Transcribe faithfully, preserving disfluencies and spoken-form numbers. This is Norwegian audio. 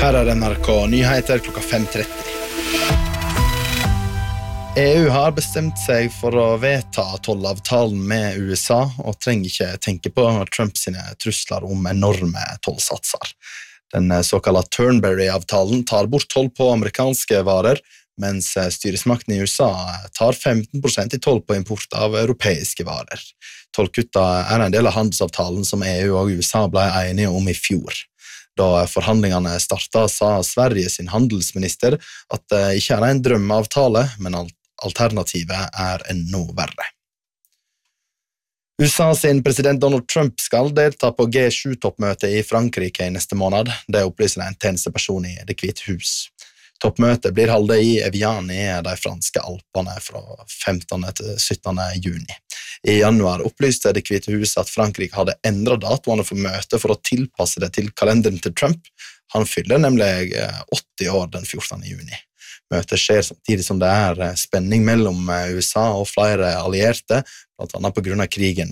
Her er N R K Nyheter klokka fem tretti. E U har bestemt seg for å vedta tollavtalen med U S A og trenger ikke tenke på Trump sine trusler om enorme tollsatser. Den såkalte Turnberry-avtalen tar bort toll på amerikanske varer, mens styresmakten i U S A tar femten prosent i toll på import av europeiske varer. Tollkutta er en del av handelsavtalen som E U og U S A ble enige om i fjor. Da forhandlingene startet, sa Sverige sin handelsminister at det ikke er en drømmeavtale, men alternativet er enda verre. U S A sin president Donald Trump skal delta på G sju-toppmøtet i Frankrike i neste måned. Det opplyser en tjenesteperson i Det hvite hus. Toppmøtet blir holdt i Evian i de franske Alpene fra femtende til syttende juni. I januar opplyste Det hvite hus at Frankrike hadde endret datoene for møtet for å tilpasse det til kalenderen til Trump. Han fyller nemlig åtti år den fjortende juni. Møtet skjer samtidig som det er spenning mellom U S A og flere allierte, blant annet på grunn av krigen